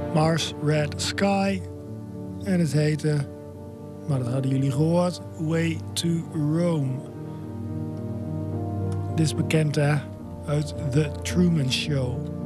Mars Red Sky. En het heette, maar dat hadden jullie gehoord, Way to Rome. Dit is bekend hè, uit The Truman Show.